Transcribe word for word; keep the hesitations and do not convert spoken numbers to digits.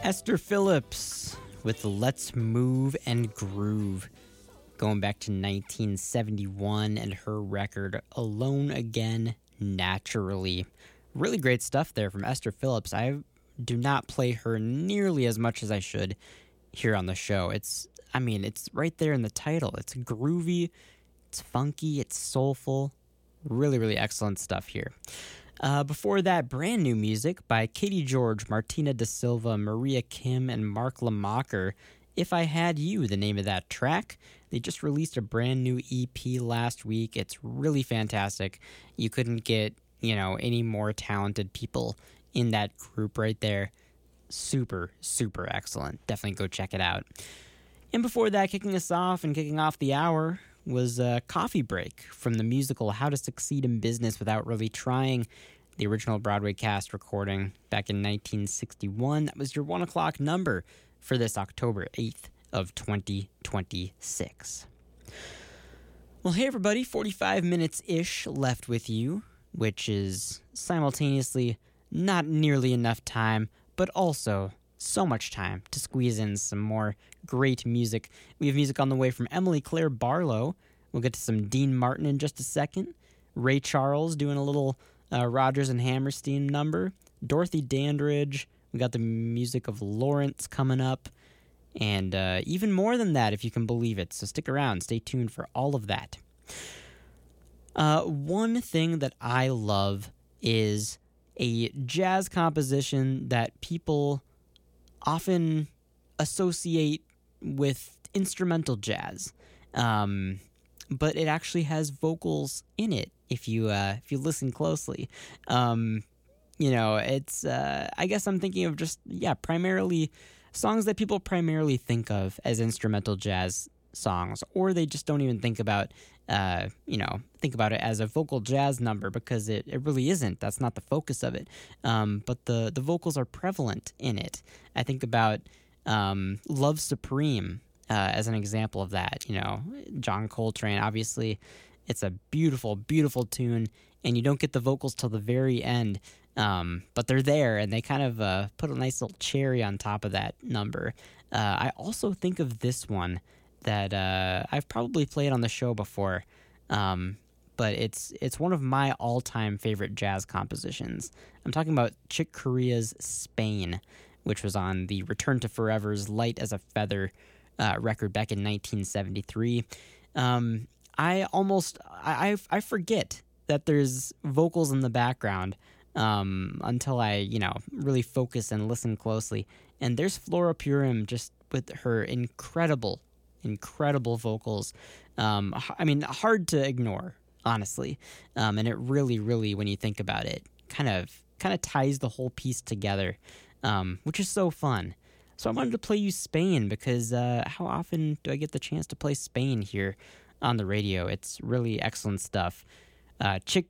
Esther Phillips with Let's Move and Groove, going back to nineteen seventy-one and her record Alone Again Naturally. Really great stuff there from Esther Phillips. I do not play her nearly as much as I should here on the show. It's, I mean, it's right there in the title. It's groovy, it's funky, it's soulful. Really, really excellent stuff here. Uh, before that, brand new music by Katie George, Martina da Silva, Maria Kim, and Mark Lamacher. If I Had You, the name of that track. They just released a brand new E P last week. It's really fantastic. You couldn't get, you know, any more talented people in that group right there. Super, super excellent. Definitely go check it out. And before that, kicking us off and kicking off the hour was a Coffee Break from the musical How to Succeed in Business Without Really Trying, the original Broadway cast recording back in nineteen sixty-one. That was your one o'clock number for this October eighth of twenty twenty-six. Well, hey everybody, forty-five minutes-ish left with you, which is simultaneously not nearly enough time, but also so much time to squeeze in some more great music. We have music on the way from Emily Claire Barlow. We'll get to some Dean Martin in just a second. Ray Charles doing a little uh, Rodgers and Hammerstein number. Dorothy Dandridge. We got the music of Lawrence coming up. And uh, even more than that, if you can believe it. So stick around. Stay tuned for all of that. Uh, one thing that I love is a jazz composition that people often associate with instrumental jazz, um, but it actually has vocals in it. If you uh, if you listen closely, um, you know it's. Uh, I guess I'm thinking of just yeah, primarily songs that people primarily think of as instrumental jazz songs, or they just don't even think about uh, you know think about it as a vocal jazz number because it, it really isn't. That's not the focus of it. Um, but the the vocals are prevalent in it. I think about um, Love Supreme uh, as an example of that. You know, John Coltrane. Obviously, it's a beautiful, beautiful tune, and you don't get the vocals till the very end. Um, but they're there, and they kind of uh, put a nice little cherry on top of that number. Uh, I also think of this one that uh, I've probably played on the show before, um, but it's it's one of my all-time favorite jazz compositions. I'm talking about Chick Corea's Spain, which was on the Return to Forever's Light as a Feather uh, record back in nineteen seventy-three. Um, I almost, I, I forget that there's vocals in the background um, until I, you know, really focus and listen closely. And there's Flora Purim just with her incredible incredible vocals. Um, I mean, hard to ignore, honestly. Um, and it really, really, when you think about it, kind of kind of ties the whole piece together, um, which is so fun. So I wanted to play you Spain because uh, how often do I get the chance to play Spain here on the radio? It's really excellent stuff. Uh, Chick